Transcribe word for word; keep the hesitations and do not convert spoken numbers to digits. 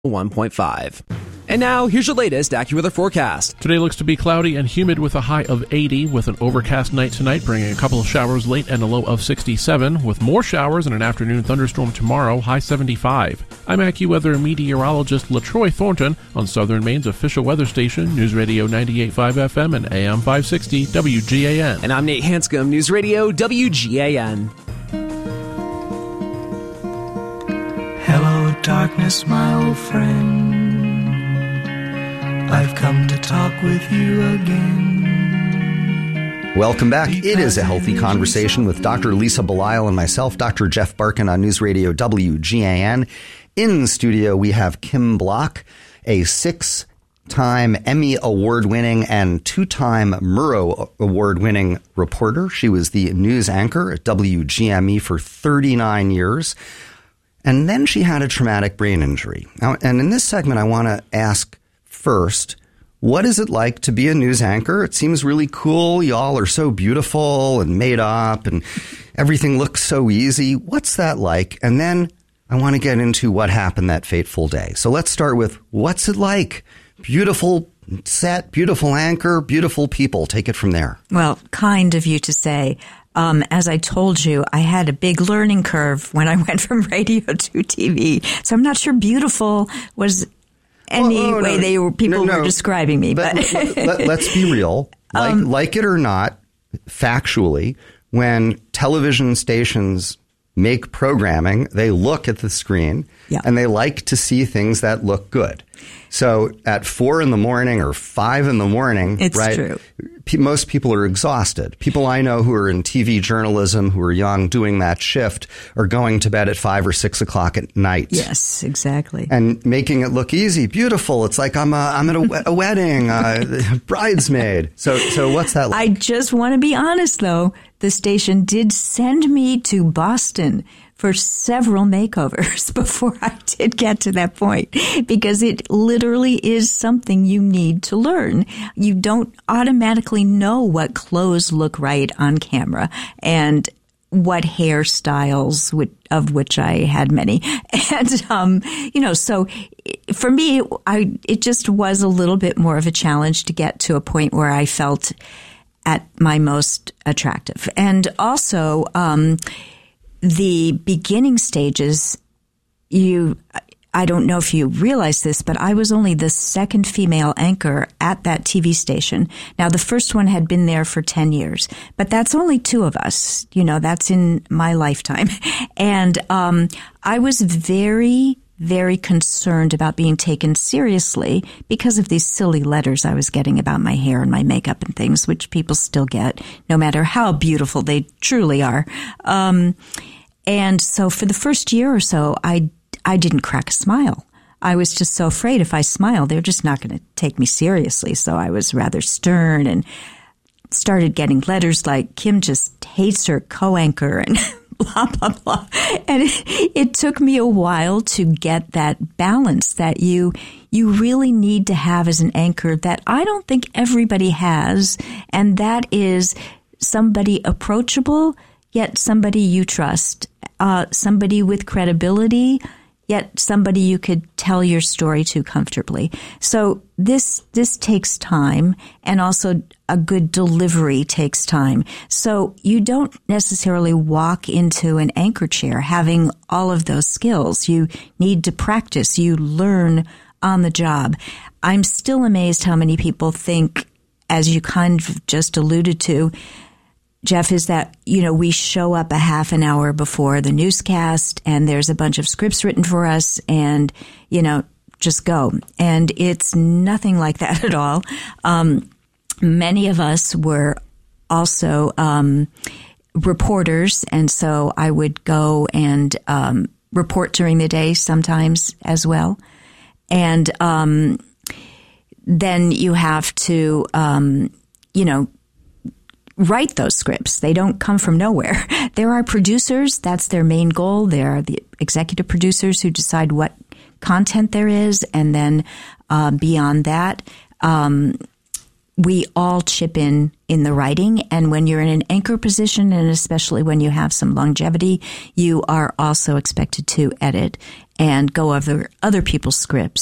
one point five. And now, here's your latest AccuWeather forecast. Today looks to be cloudy and humid with a high of eighty, with an overcast night tonight, bringing a couple of showers late and a low of sixty-seven, with more showers and an afternoon thunderstorm tomorrow, high seventy-five. I'm AccuWeather meteorologist LaTroy Thornton on Southern Maine's official weather station, News Radio ninety-eight point five F M and A M five sixty W G A N. And I'm Nate Hanscom, News Radio W G A N. Hello, darkness, my old friend. I've come to talk with you again. Welcome back. It is A Healthy Conversation with Doctor Lisa Belisle and myself, Doctor Jeff Barkin on News Radio W G A N. In studio, we have Kim Block, a six-time Emmy Award-winning and two-time Murrow Award-winning reporter. She was the news anchor at W G M E for thirty-nine years. And then she had a traumatic brain injury. Now, and in this segment, I want to ask first, what is it like to be a news anchor? It seems really cool. Y'all are so beautiful and made up and everything looks so easy. What's that like? And then I want to get into what happened that fateful day. So let's start with, what's it like? Beautiful set, beautiful anchor, beautiful people. Take it from there. Well, kind of you to say. Um, as I told you, I had a big learning curve when I went from radio to T V. So I'm not sure beautiful was any well, oh, way no, they were, people no, no. were describing me. But let, let, let's be real. Like, um, like it or not, factually, when television stations make programming, they look at the screen yeah. and they like to see things that look good. So at four in the morning or five in the morning, it's right, true. P- most people are exhausted. People I know who are in T V journalism, who are young, doing that shift, are going to bed at five or six o'clock at night. Yes, exactly. And making it look easy, beautiful. It's like I'm a, I'm at a, a wedding, uh, bridesmaid. So, so what's that like? I just want to be honest, though. The station did send me to Boston for several makeovers before I did get to that point, because it literally is something you need to learn. You don't automatically know what clothes look right on camera and what hairstyles, of which I had many. And, um, you know, so for me, I, it just was a little bit more of a challenge to get to a point where I felt at my most attractive. And also, um, the beginning stages, you, I don't know if you realize this, but I was only the second female anchor at that T V station. Now, the first one had been there for ten years, but that's only two of us. You know, that's in my lifetime. And um, I was very, very concerned about being taken seriously because of these silly letters I was getting about my hair and my makeup and things, which people still get, no matter how beautiful they truly are. Um, and so for the first year or so, I, I didn't crack a smile. I was just so afraid if I smiled, they're just not going to take me seriously. So I was rather stern and started getting letters like, Kim just hates her co-anchor and blah, blah, blah. And it, it took me a while to get that balance that you you really need to have as an anchor that I don't think everybody has, and that is somebody approachable, yet somebody you trust, uh, somebody with credibility, yet somebody you could tell your story to comfortably. So this this takes time, and also a good delivery takes time. So you don't necessarily walk into an anchor chair having all of those skills. You need to practice. You learn on the job. I'm still amazed how many people think, as you kind of just alluded to, Jeff, is that, you know, we show up a half an hour before the newscast and there's a bunch of scripts written for us and, you know, just go. And it's nothing like that at all. Um, many of us were also um, reporters, and so I would go and um, report during the day sometimes as well. And um, then you have to, um, you know, write those scripts. They don't come from nowhere. There are producers. That's their main goal. There are the executive producers who decide what content there is. And then uh, beyond that, um, we all chip in in the writing. And when you're in an anchor position, and especially when you have some longevity, you are also expected to edit and go over other people's scripts